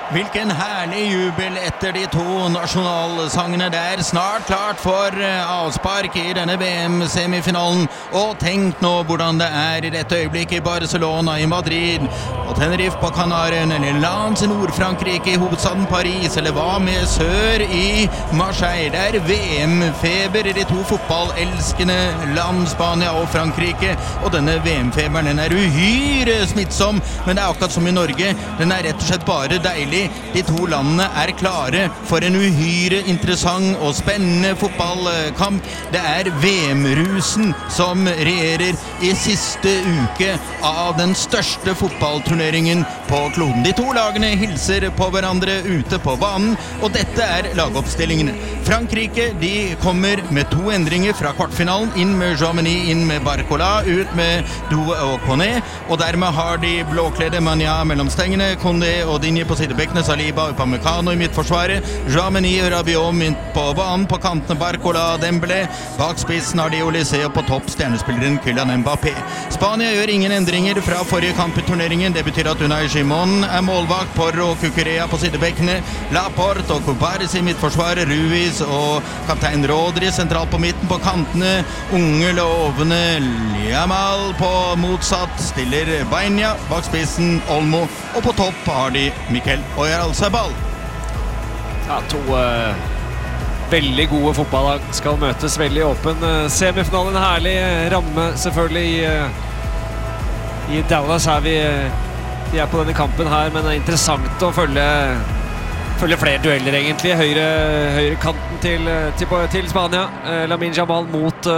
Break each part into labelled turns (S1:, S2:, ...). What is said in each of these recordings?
S1: Hvilken herlig jubel etter de to nasjonalsangene der. Snart klart for avspark i denne VM-semifinalen. Og tenk nå hvordan det i dette øyeblikket i Barcelona, i Madrid, og Tenerife på Kanarien, eller Lens i Nord-Frankrike, i hovedstaden Paris, eller hva med sør i Marseille. Det VM-feber i de to fotballelskende land, Spania og Frankrike. Og denne VM-feberen, den uhyre smittsom, men det akkurat som i Norge. Den rett og slett bare deilig. De to landene klare for en uhyre interessant og spennende fotballkamp. Det VM-rusen som regjerer i siste uke av den største fotballturneringen på kloden. De to lagene hilser på hverandre ute på banen, og dette lagoppstillingene. Frankrike, de kommer med to endringer fra kvartfinalen, inn med Jomini, inn med Barcola, ut med Dou og Koné, og dermed har de blåkledde Mania mellom stengene, Kondé og Digne på sidebekkene, Saliba og Upamecano i midtforsvaret, Jomini og Rabiot midt på banen, på kantene Barcola og Dembélé, bak spissen har de Olysée, og på topp stjernespilleren Kylian Mbappé. Spania gjør ingen endringer fra forrige kamp i turneringen. Det betyr at Unai Simon målvakt, Porro og Cucurella på sidebekkene, Laporte og Coubaris i midtforsvaret, Ruiz og kaptein Rodri sentralt på midten, på kantene unge lovende Yamal, på motsatt stiller Bainha, bak spissen Olmo, og på topp har de Mikel Oyarzabal.
S2: Ja, to veldig gode fotballag skal møtes, veldig åpen semifinalen, herlig ramme selvfølgelig i Dallas vi på denne kampen her, men det interessant å følge flere dueller egentlig. Høyre kanten til Spania, Lamine Yamal mot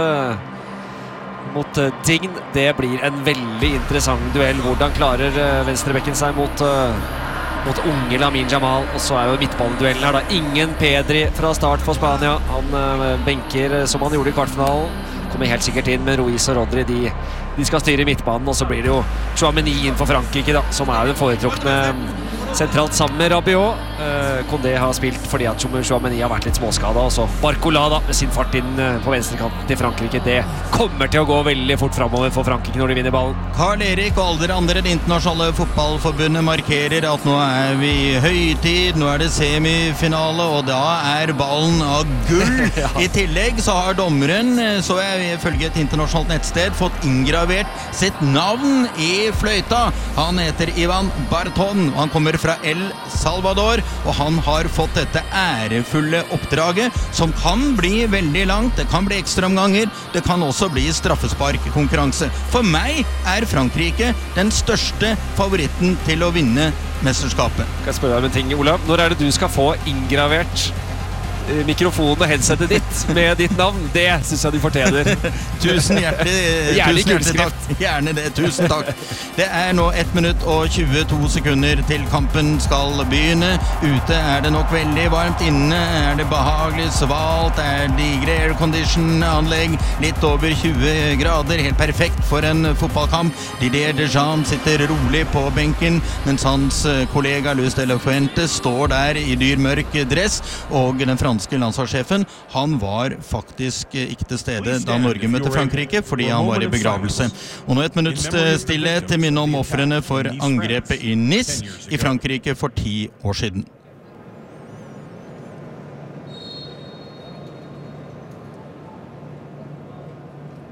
S2: Digne. Det blir en veldig interessant duell. Hvordan klarer venstrebekken seg mot unge Lamine Yamal? Og så jo midtbaneduellen her da. Ingen Pedri fra start for Spania. Han benker som han gjorde i kvartfinalen. Kommer helt sikkert inn, men Ruiz og Rodri de skal styre midtbanen, og så blir det jo Tchouaméni inn for Frankrike da, som den foretrukne sentralt sammen med Rabiot. Kondé har spilt fordi at Tchouaméni har vært litt småskadet, og så Barcola da, med sin fart inn på venstrekanten til Frankrike. Det kommer til å gå veldig fort fremover for Frankrike når de vinner ballen.
S1: Karl-Erik og alle andre, det internasjonale fotballforbundet markerer at nå vi i høytid, nå det semifinale, og da ballen av gull. Ja. I tillegg så har dommeren, så ifølge et internasjonalt nettsted, fått ingravert sitt navn i fløyta. Han heter Ivan Barton, han kommer fra El Salvador, og han har fått dette ærefulle oppdraget, som kan bli veldig langt, det kan bli ekstraomganger, det kan også bli straffesparkkonkurranse. For meg Frankrike den største favoritten til å vinne mesterskapet.
S2: Kan jeg spørre deg om en ting, Olav? Når det du skal få ingravert mikrofonen og headsetet ditt med ditt navn? Det synes jeg du fortjener.
S1: Tusen hjertelig takk. Gjerne det, tusen takk. Det nå 1 minutt og 22 sekunder til kampen skal begynne. Ute det nok veldig varmt, inne det behagelig svalt, digre aircondition-anlegg, litt over 20 grader, helt perfekt for en fotballkamp. Didier Deschamps sitter rolig på benken, mens hans kollega Luis de la Fuente står der i dyr mørk dress, og den franske landslagssjefen, han var faktisk ikke til stede da Norge møtte Frankrike, fordi han var i begravelse. Og nå 1 minutts stillhet til minne om offrene for angrepet i Nice i Frankrike for 10 år siden.